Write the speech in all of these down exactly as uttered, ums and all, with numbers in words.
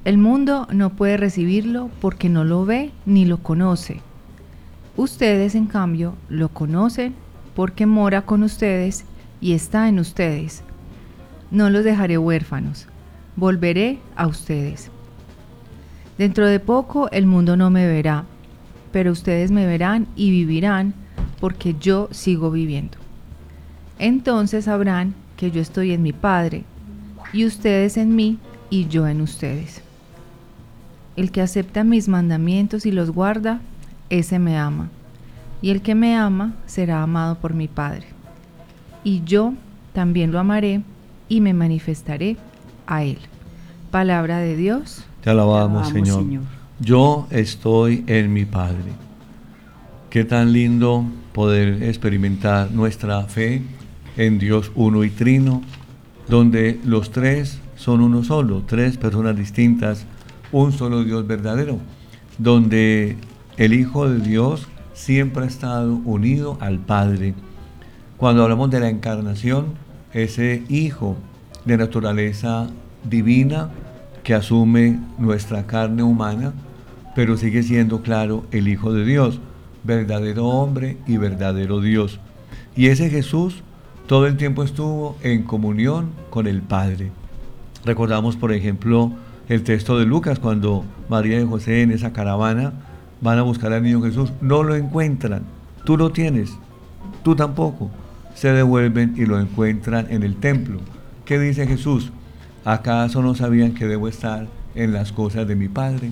El mundo no puede recibirlo porque no lo ve ni lo conoce. Ustedes, en cambio, lo conocen porque mora con ustedes y está en ustedes. No los dejaré huérfanos, volveré a ustedes. Dentro de poco el mundo no me verá, pero ustedes me verán y vivirán porque yo sigo viviendo. Entonces sabrán que yo estoy en mi Padre, y ustedes en mí y yo en ustedes. El que acepta mis mandamientos y los guarda, ese me ama, y el que me ama será amado por mi Padre. Y yo también lo amaré y me manifestaré a él. Palabra de Dios. Te alabamos, Te alabamos, Señor. Señor. Yo estoy en mi Padre. Qué tan lindo poder experimentar nuestra fe en Dios uno y trino, donde los tres son uno solo, tres personas distintas, un solo Dios verdadero, donde el Hijo de Dios siempre ha estado unido al Padre. Cuando hablamos de la encarnación, ese Hijo de naturaleza divina que asume nuestra carne humana, pero sigue siendo, claro, el Hijo de Dios, verdadero hombre y verdadero Dios. Y ese Jesús todo el tiempo estuvo en comunión con el Padre. Recordamos, por ejemplo, el texto de Lucas, cuando María y José en esa caravana van a buscar al niño Jesús, no lo encuentran. Tú lo tienes, tú tampoco. Se devuelven y lo encuentran en el templo. ¿Qué dice Jesús? ¿Acaso no sabían que debo estar en las cosas de mi Padre?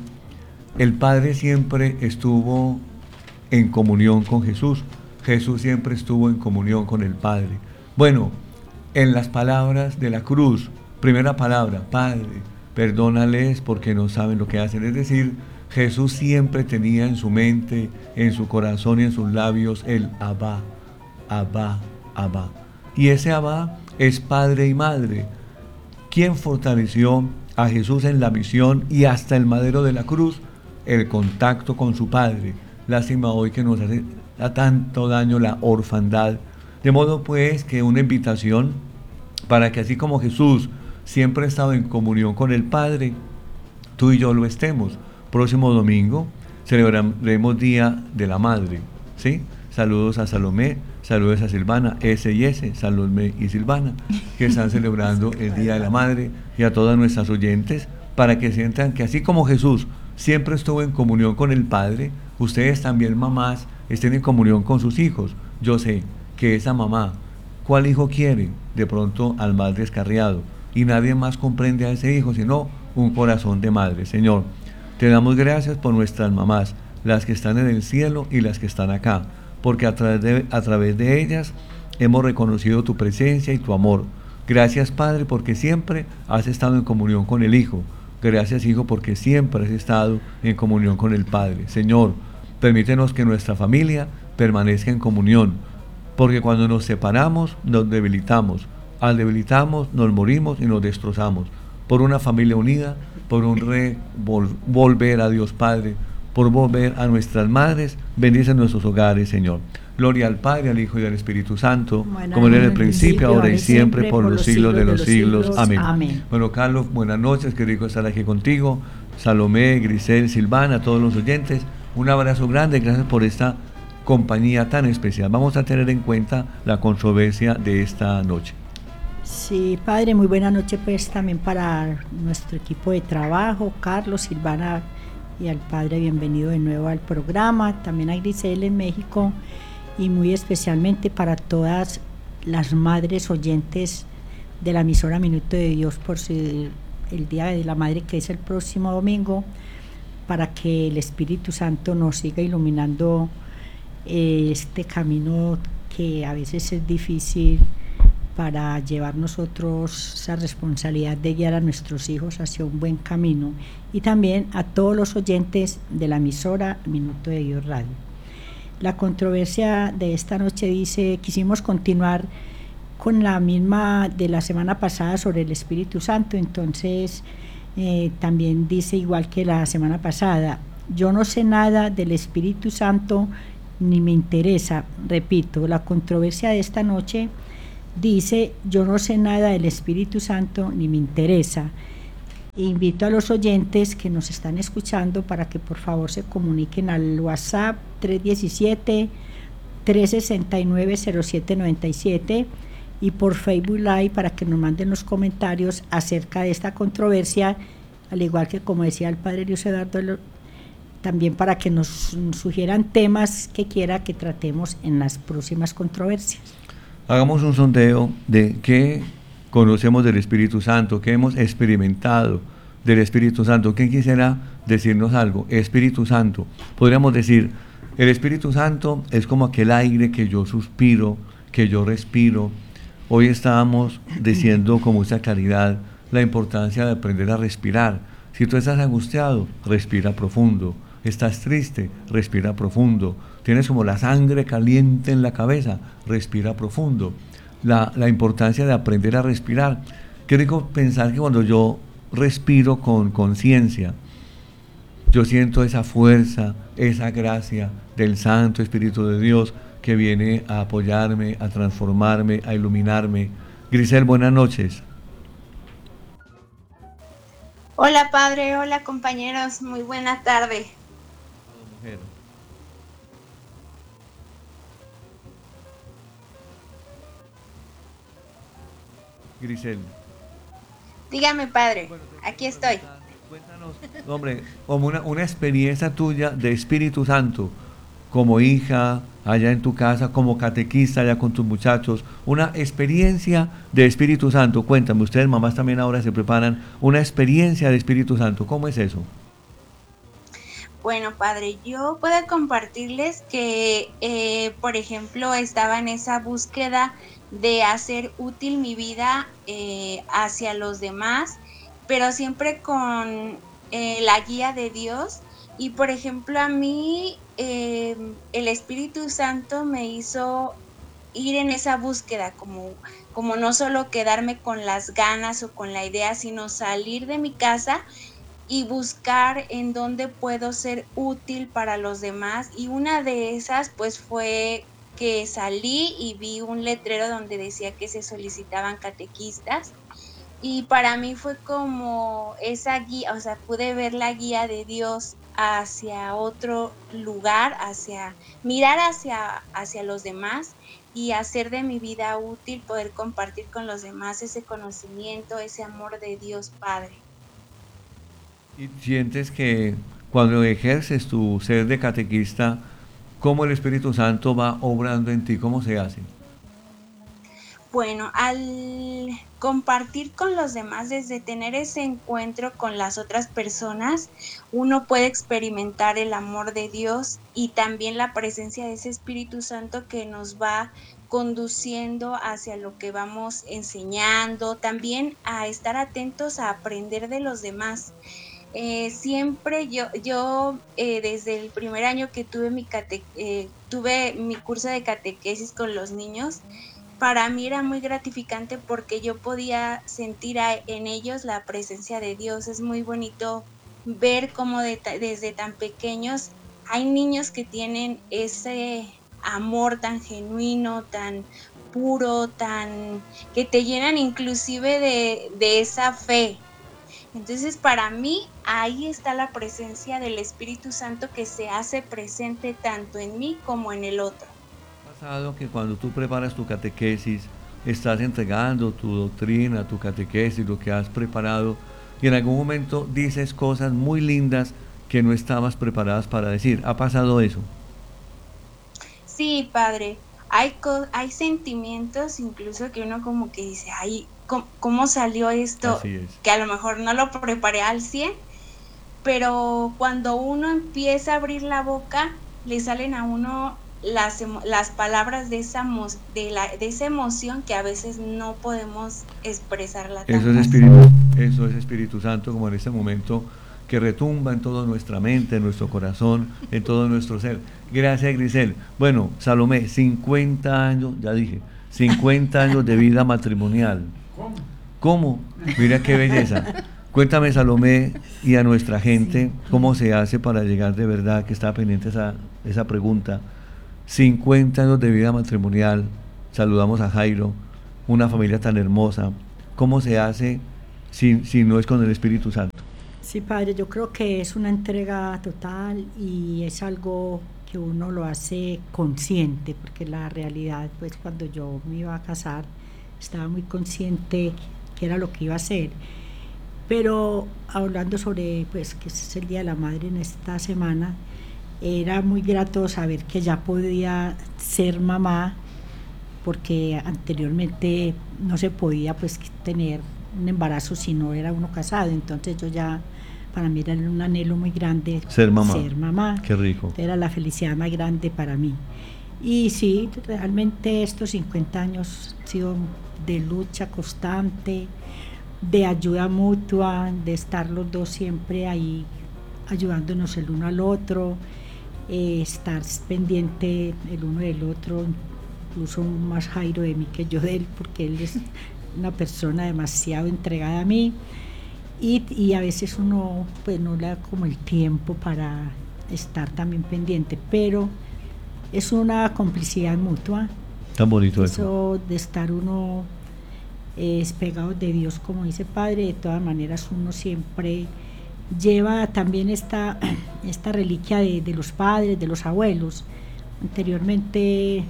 El Padre siempre estuvo en comunión con Jesús. Jesús siempre estuvo en comunión con el Padre. Bueno, en las palabras de la cruz, primera palabra, Padre, perdónales porque no saben lo que hacen. Es decir, Jesús siempre tenía en su mente, en su corazón y en sus labios el Abba, Abba, Abba. Y ese Abba es Padre y Madre. ¿Quién fortaleció a Jesús en la misión y hasta el madero de la cruz? El contacto con su Padre. Lástima hoy que nos hace a tanto daño la orfandad. De modo pues que una invitación para que así como Jesús siempre ha estado en comunión con el Padre, tú y yo lo estemos. Próximo domingo celebraremos Día de la Madre, ¿sí? Saludos a Salomé, saludos a Silvana, S y S, Salomé y Silvana, que están celebrando el Día de la Madre, y a todas nuestras oyentes, para que sientan que así como Jesús siempre estuvo en comunión con el Padre, ustedes también, mamás, estén en comunión con sus hijos. Yo sé que esa mamá, ¿cuál hijo quiere? De pronto al más descarriado, y nadie más comprende a ese hijo sino un corazón de madre. Señor, te damos gracias por nuestras mamás, las que están en el cielo y las que están acá, porque a través de, a través de ellas hemos reconocido tu presencia y tu amor. Gracias, Padre, porque siempre has estado en comunión con el Hijo. Gracias, Hijo, porque siempre has estado en comunión con el Padre. Señor, permítenos que nuestra familia permanezca en comunión, porque cuando nos separamos nos debilitamos. Al debilitamos nos morimos y nos destrozamos. Por una familia unida, por un re vol volver a Dios Padre, por volver a nuestras madres, bendice nuestros hogares, Señor. Gloria al Padre, al Hijo y al Espíritu Santo, Buena como era en el principio, principio, ahora y siempre, por los siglos de los siglos. siglos. Amén. Amén. Bueno, Carlos, buenas noches, qué rico estar aquí contigo. Salomé, Grisel, Silvana, todos los oyentes, un abrazo grande, gracias por esta compañía tan especial. Vamos a tener en cuenta la controversia de esta noche. Sí, Padre, muy buena noche pues también para nuestro equipo de trabajo, Carlos, Silvana y al Padre, bienvenido de nuevo al programa, también a Grisel en México, y muy especialmente para todas las madres oyentes de la emisora Minuto de Dios por su, el Día de la Madre, que es el próximo domingo, para que el Espíritu Santo nos siga iluminando eh, este camino que a veces es difícil para llevar nosotros esa responsabilidad de guiar a nuestros hijos hacia un buen camino, y también a todos los oyentes de la emisora Minuto de Dios Radio. La controversia de esta noche dice, quisimos continuar con la misma de la semana pasada sobre el Espíritu Santo, entonces eh, también dice igual que la semana pasada, yo no sé nada del Espíritu Santo ni me interesa. Repito, la controversia de esta noche dice, yo no sé nada del Espíritu Santo ni me interesa. Invito a los oyentes que nos están escuchando para que por favor se comuniquen al WhatsApp tres diecisiete, tres sesenta y nueve, cero siete noventa y siete y por Facebook Live para que nos manden los comentarios acerca de esta controversia, al igual que como decía el padre Luis Eduardo, también para que nos sugieran temas que quiera que tratemos en las próximas controversias. Hagamos un sondeo de qué conocemos del Espíritu Santo, qué hemos experimentado del Espíritu Santo. ¿Quién quisiera decirnos algo? Espíritu Santo. Podríamos decir, el Espíritu Santo es como aquel aire que yo suspiro, que yo respiro. Hoy estábamos diciendo con mucha claridad la importancia de aprender a respirar. Si tú estás angustiado, respira profundo. Estás triste, respira profundo. Tienes como la sangre caliente en la cabeza, respira profundo. La, la importancia de aprender a respirar. Qué rico pensar que cuando yo respiro con conciencia, yo siento esa fuerza, esa gracia del Santo Espíritu de Dios que viene a apoyarme, a transformarme, a iluminarme. Grisel, buenas noches. Hola padre, hola compañeros, muy buena tarde. Mujer. Grisel. Dígame padre, Bueno, aquí estoy. Cuéntanos, hombre, como una, una experiencia tuya de Espíritu Santo, como hija allá en tu casa, como catequista allá con tus muchachos, una experiencia de Espíritu Santo. Cuéntame, ustedes mamás también ahora se preparan, una experiencia de Espíritu Santo, ¿cómo es eso? Bueno padre, yo puedo compartirles que, eh, por ejemplo, estaba en esa búsqueda de hacer útil mi vida eh, hacia los demás, pero siempre con eh, la guía de Dios. Y por ejemplo a mí eh, el Espíritu Santo me hizo ir en esa búsqueda, como, como no solo quedarme con las ganas o con la idea, sino salir de mi casa y buscar en dónde puedo ser útil para los demás. Y una de esas pues fue que salí y vi un letrero donde decía que se solicitaban catequistas. Y para mí fue como esa guía, o sea, pude ver la guía de Dios hacia otro lugar, hacia mirar hacia, hacia los demás y hacer de mi vida útil, poder compartir con los demás ese conocimiento, ese amor de Dios Padre. ¿Y sientes que cuando ejerces tu ser de catequista, cómo el Espíritu Santo va obrando en ti? ¿Cómo se hace? Bueno, al compartir con los demás, desde tener ese encuentro con las otras personas, uno puede experimentar el amor de Dios y también la presencia de ese Espíritu Santo que nos va conduciendo hacia lo que vamos enseñando, también a estar atentos a aprender de los demás. Eh, siempre yo, yo eh, desde el primer año que tuve mi, cate, eh, tuve mi curso de catequesis con los niños, para mí era muy gratificante porque yo podía sentir a, en ellos la presencia de Dios. Es muy bonito ver cómo de, desde tan pequeños hay niños que tienen ese amor tan genuino, tan puro, tan que te llenan inclusive de, de esa fe. Entonces para mí ahí está la presencia del Espíritu Santo que se hace presente tanto en mí como en el otro. Pasado que cuando tú preparas tu catequesis, estás entregando tu doctrina, tu catequesis, lo que has preparado, y en algún momento dices cosas muy lindas que no estabas preparadas para decir. ¿Ha pasado eso? Sí, padre. Hay, hay sentimientos incluso que uno como que dice, ay, ¿cómo, cómo salió esto? Así es. Que a lo mejor no lo preparé al cien, pero cuando uno empieza a abrir la boca, le salen a uno las, las palabras de esa, de, la, de esa emoción que a veces no podemos expresarla. Eso es, Espíritu, eso es Espíritu Santo, como en este momento que retumba en toda nuestra mente, en nuestro corazón, en todo nuestro ser. Gracias, Grisel. Bueno, Salomé, cincuenta años, ya dije, cincuenta años de vida matrimonial. ¿Cómo? ¿Cómo? Mira qué belleza. Cuéntame, Salomé, y a nuestra gente, cómo se hace para llegar de verdad, que está pendiente esa, esa pregunta. cincuenta años de vida matrimonial, saludamos a Jairo, una familia tan hermosa. ¿Cómo se hace si, si no es con el Espíritu Santo? Sí, padre, yo creo que es una entrega total y es algo que uno lo hace consciente, porque la realidad, pues cuando yo me iba a casar, estaba muy consciente que era lo que iba a hacer. Pero hablando sobre, pues, que es el Día de la Madre en esta semana, era muy grato saber que ya podía ser mamá, porque anteriormente no se podía, pues, tener un embarazo si no era uno casado. Entonces yo ya, para mí era un anhelo muy grande ser mamá. Ser mamá. Qué rico. Era la felicidad más grande para mí. Y sí, realmente estos cincuenta años han sido de lucha constante, de ayuda mutua, de estar los dos siempre ahí ayudándonos el uno al otro, eh, estar pendiente el uno del otro, incluso más Jairo de mí que yo de él, porque él es una persona demasiado entregada a mí, y, y a veces uno pues no le da como el tiempo para estar también pendiente, pero es una complicidad mutua. Tan bonito eso. Eso de estar uno es pegado de Dios, como dice Padre. De todas maneras uno siempre lleva también esta, esta reliquia de, de los padres, de los abuelos. Anteriormente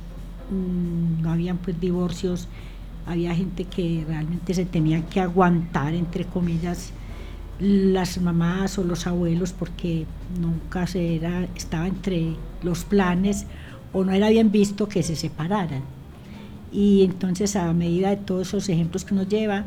mmm, no habían pues divorcios, había gente que realmente se tenían que aguantar, entre comillas, las mamás o los abuelos, porque nunca se era, estaba entre los planes o no era bien visto que se separaran. Y entonces, a medida de todos esos ejemplos que nos lleva,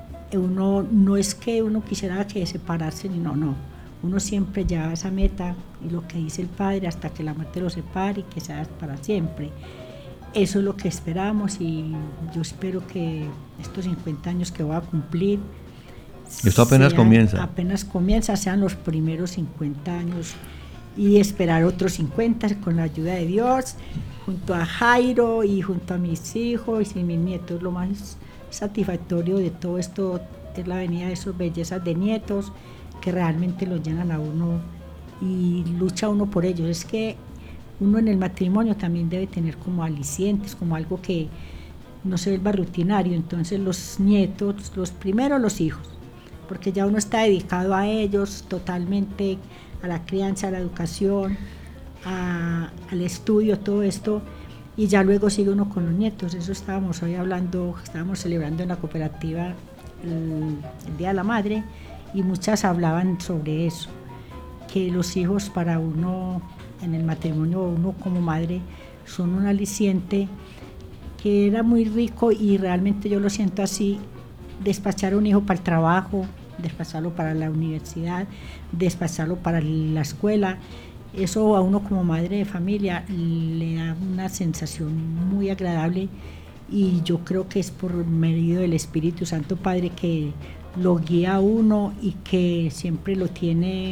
uno no es que uno quisiera que separarse, no, no, uno siempre lleva esa meta y lo que dice el Padre, hasta que la muerte lo separe y que sea para siempre. Eso es lo que esperamos, y yo espero que estos cincuenta años que voy a cumplir, esto apenas sean, comienza. Apenas comienza, sean los primeros cincuenta años, y esperar otros cincuenta con la ayuda de Dios, junto a Jairo y junto a mis hijos y mis nietos. Lo más satisfactorio de todo esto es la venida de esas bellezas de nietos que realmente lo llenan a uno y lucha uno por ellos. Es que uno en el matrimonio también debe tener como alicientes, como algo que no se vuelva rutinario. Entonces los nietos, los primeros los hijos, porque ya uno está dedicado a ellos totalmente, a la crianza, a la educación, a, al estudio, todo esto, y ya luego sigue uno con los nietos. Eso estábamos hoy hablando, estábamos celebrando en la cooperativa el, el Día de la Madre, y muchas hablaban sobre eso, que los hijos para uno en el matrimonio, uno como madre, son un aliciente que era muy rico, y realmente yo lo siento así: despachar a un hijo para el trabajo, despacharlo para la universidad, despacharlo para la escuela, eso a uno como madre de familia le da una sensación muy agradable, y yo creo que es por medio del Espíritu Santo, Padre, que lo guía a uno y que siempre lo tiene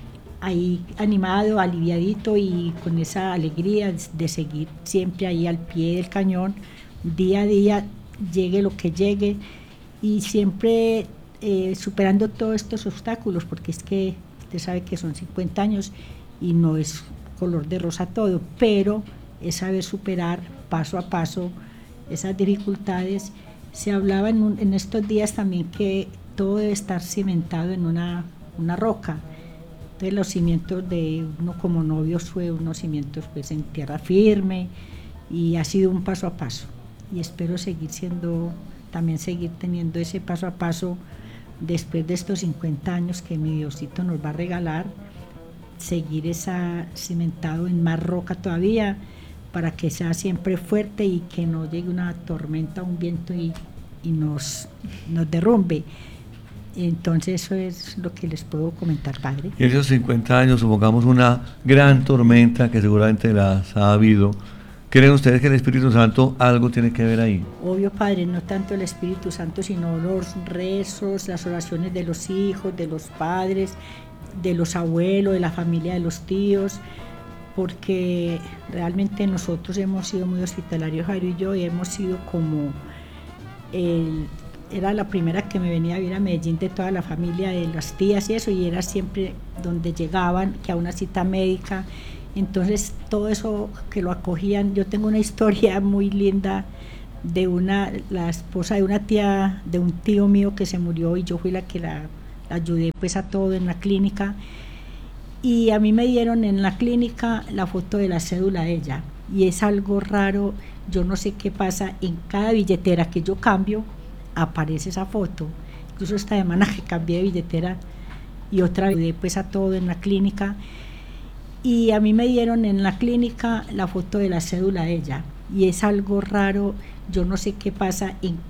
ahí animado, aliviadito, y con esa alegría de seguir siempre ahí al pie del cañón, día a día, llegue lo que llegue, y siempre Eh, superando todos estos obstáculos, porque es que usted sabe que son cincuenta años y no es color de rosa todo, pero es saber superar paso a paso esas dificultades. Se hablaba en, un, en estos días también que todo debe estar cimentado en una, una roca. Entonces los cimientos de uno como novios fue unos cimientos pues en tierra firme, y ha sido un paso a paso, y espero seguir siendo, también seguir teniendo ese paso a paso después de estos cincuenta años que mi Diosito nos va a regalar, seguir esa cimentado en más roca todavía, para que sea siempre fuerte y que no llegue una tormenta, un viento y, y nos, nos derrumbe. Entonces eso es lo que les puedo comentar, Padre. Y en esos cincuenta años, supongamos una gran tormenta, que seguramente las ha habido, ¿creen ustedes que el Espíritu Santo algo tiene que ver ahí? Obvio, Padre, no tanto el Espíritu Santo, sino los rezos, las oraciones de los hijos, de los padres, de los abuelos, de la familia de los tíos, porque realmente nosotros hemos sido muy hospitalarios, Jairo y yo, y hemos sido como, el, era la primera que me venía a ver a Medellín de toda la familia, de las tías y eso, y era siempre donde llegaban, que a una cita médica. Entonces todo eso que lo acogían, yo tengo una historia muy linda de una, la esposa de una tía, de un tío mío que se murió y yo fui la que la, la ayudé pues a todo en la clínica. Y a mí me dieron en la clínica la foto de la cédula de ella y es algo raro, yo no sé qué pasa, en cada billetera que yo cambio aparece esa foto. Incluso esta semana que cambié de billetera y otra vez pues a todo en la clínica y a mí me dieron en la clínica la foto de la cédula de ella y es algo raro, yo no sé qué pasa, en